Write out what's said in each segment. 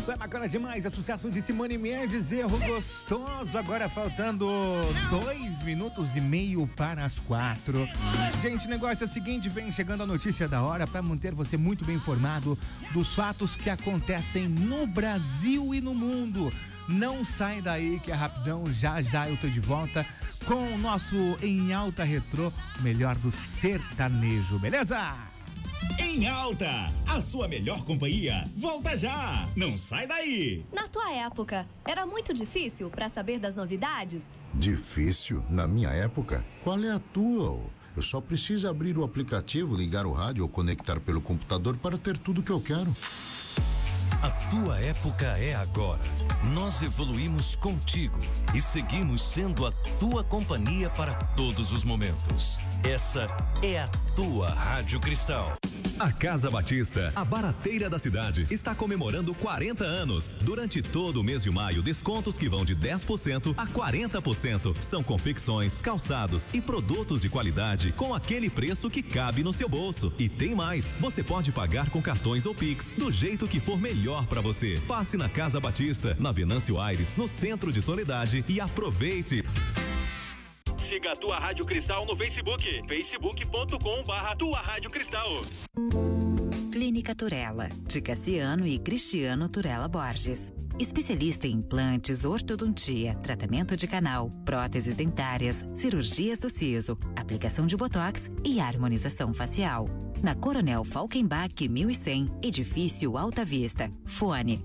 Isso é bacana demais, é sucesso de Simone Mendes, Erro Gostoso. Agora faltando 2 minutos e meio para as 4. Gente, o negócio é o seguinte, vem chegando a notícia da hora para manter você muito bem informado dos fatos que acontecem no Brasil e no mundo. Não sai daí que é rapidão, já eu tô de volta com o nosso Em Alta Retrô, melhor do sertanejo, beleza? Em Alta, a sua melhor companhia, volta já, não sai daí. Na tua época, era muito difícil para saber das novidades? Difícil? Na minha época? Qual é a tua? Eu só preciso abrir o aplicativo, ligar o rádio ou conectar pelo computador para ter tudo que eu quero. A tua época é agora. Nós evoluímos contigo e seguimos sendo a tua companhia para todos os momentos. Essa é a tua Rádio Cristal. A Casa Batista, a barateira da cidade, está comemorando 40 anos. Durante todo o mês de maio, descontos que vão de 10% a 40%. São confecções, calçados e produtos de qualidade com aquele preço que cabe no seu bolso. E tem mais, você pode pagar com cartões ou Pix, do jeito que for melhor para você. Passe na Casa Batista, na Venâncio Aires, no centro de Soledade e aproveite. Siga a Tua Rádio Cristal no Facebook, facebook.com/Tua Rádio Cristal. Clínica Turella, de Cassiano e Cristiano Turella Borges. Especialista em implantes, ortodontia, tratamento de canal, próteses dentárias, cirurgias do siso, aplicação de botox e harmonização facial. Na Coronel Falkenbach 1100, edifício Alta Vista. Fone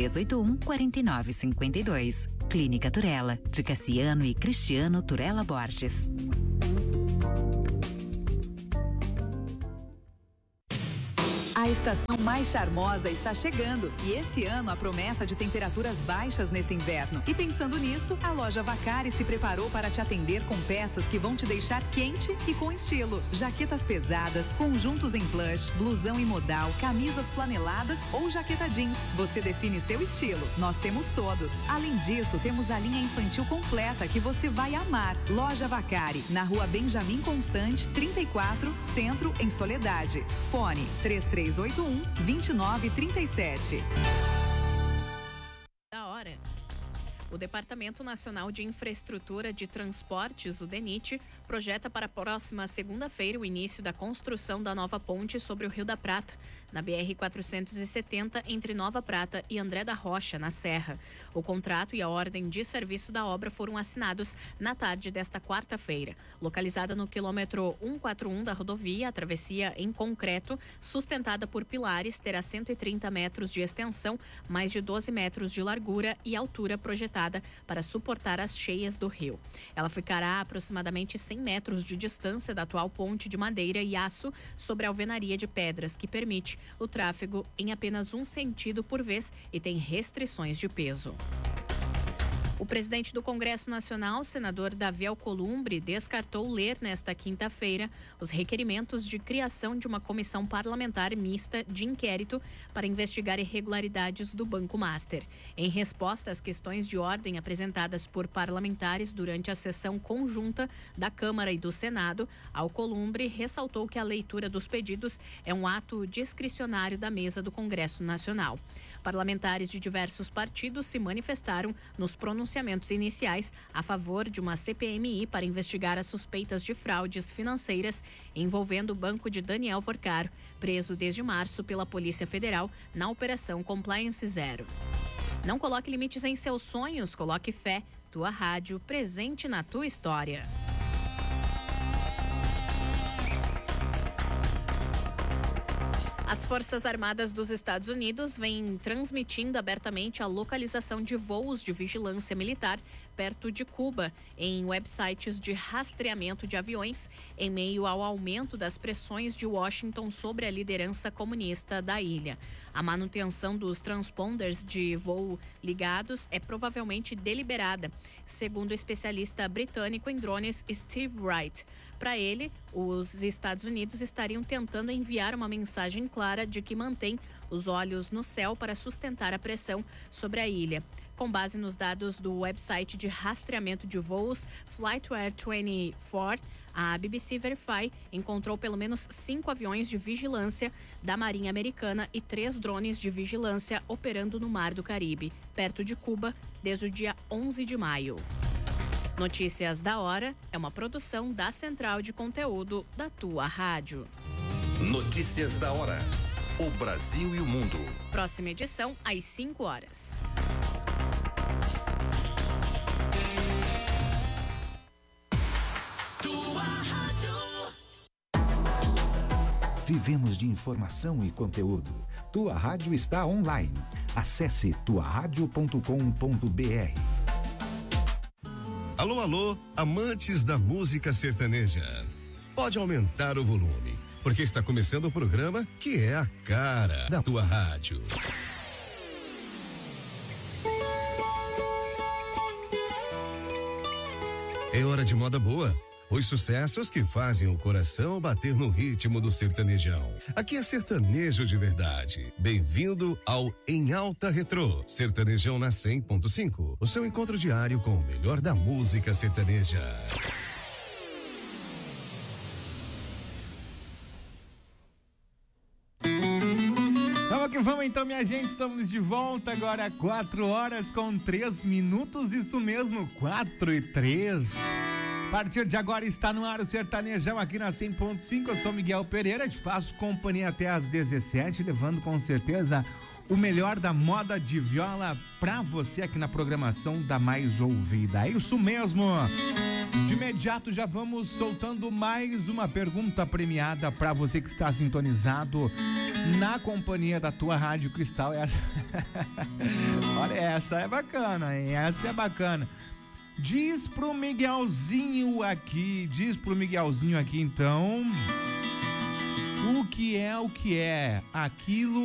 3381-4952. Clínica Turella, de Cassiano e Cristiano Turella Borges. A estação mais charmosa está chegando e esse ano a promessa de temperaturas baixas nesse inverno. E pensando nisso, a loja Vacari se preparou para te atender com peças que vão te deixar quente e com estilo. Jaquetas pesadas, conjuntos em plush, blusão em modal, camisas flaneladas ou jaqueta jeans. Você define seu estilo. Nós temos todos. Além disso, temos a linha infantil completa que você vai amar. Loja Vacari, na Rua Benjamin Constante, 34, Centro, em Soledade. Fone 3381-2937. Da hora. O Departamento Nacional de Infraestrutura de Transportes, o DENIT, projeta para a próxima segunda-feira o início da construção da nova ponte sobre o Rio da Prata, na BR-470, entre Nova Prata e André da Rocha, na Serra. O contrato e a ordem de serviço da obra foram assinados na tarde desta quarta-feira. Localizada no quilômetro 141 da rodovia, a travessia em concreto, sustentada por pilares, terá 130 metros de extensão, mais de 12 metros de largura e altura projetada para suportar as cheias do rio. Ela ficará a aproximadamente 100 metros de distância da atual ponte de madeira e aço sobre a alvenaria de pedras, que permite o tráfego em apenas um sentido por vez e tem restrições de peso. O presidente do Congresso Nacional, senador Davi Alcolumbre, descartou ler nesta quinta-feira os requerimentos de criação de uma comissão parlamentar mista de inquérito para investigar irregularidades do Banco Master. Em resposta às questões de ordem apresentadas por parlamentares durante a sessão conjunta da Câmara e do Senado, Alcolumbre ressaltou que a leitura dos pedidos é um ato discricionário da mesa do Congresso Nacional. Parlamentares de diversos partidos se manifestaram nos pronunciamentos iniciais a favor de uma CPMI para investigar as suspeitas de fraudes financeiras envolvendo o banco de Daniel Forcaro, preso desde março pela Polícia Federal na Operação Compliance Zero. Não coloque limites em seus sonhos, coloque fé. Tua rádio, presente na tua história. As Forças Armadas dos Estados Unidos vêm transmitindo abertamente a localização de voos de vigilância militar perto de Cuba, em websites de rastreamento de aviões, em meio ao aumento das pressões de Washington sobre a liderança comunista da ilha. A manutenção dos transponders de voo ligados é provavelmente deliberada, segundo o especialista britânico em drones Steve Wright. Para ele, os Estados Unidos estariam tentando enviar uma mensagem clara de que mantém os olhos no céu para sustentar a pressão sobre a ilha. Com base nos dados do website de rastreamento de voos Flightware 24, A BBC Verify encontrou pelo menos 5 aviões de vigilância da Marinha Americana e 3 drones de vigilância operando no Mar do Caribe, perto de Cuba, desde o dia 11 de maio. Notícias da Hora é uma produção da Central de Conteúdo da Tua Rádio. Notícias da Hora. O Brasil e o mundo. Próxima edição, às 5 horas. Tua Rádio. Vivemos de informação e conteúdo. Tua Rádio está online. Acesse tuaradio.com.br. Alô, alô, amantes da música sertaneja. Pode aumentar o volume, porque está começando o programa que é a cara da Tua Rádio. É hora de moda boa. Os sucessos que fazem o coração bater no ritmo do sertanejão. Aqui é sertanejo de verdade. Bem-vindo ao Em Alta Retrô. Sertanejão na 100.5. O seu encontro diário com o melhor da música sertaneja. Vamos que vamos então, minha gente. Estamos de volta agora, 4 horas com 3 minutos. Isso mesmo, 4:03. A partir de agora está no ar o Sertanejão aqui na 100.5. Eu sou Miguel Pereira, te faço companhia até às 17, levando com certeza o melhor da moda de viola pra você aqui na programação da mais ouvida. É isso mesmo. De imediato já vamos soltando mais uma pergunta premiada pra você que está sintonizado na companhia da Tua Rádio Cristal. Olha, essa é bacana, hein? Essa é bacana. Diz pro Miguelzinho aqui então, o que é aquilo